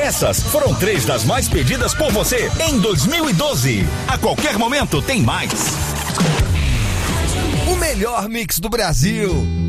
Essas foram 3 das mais pedidas por você em 2012. A qualquer momento tem mais. O melhor mix do Brasil.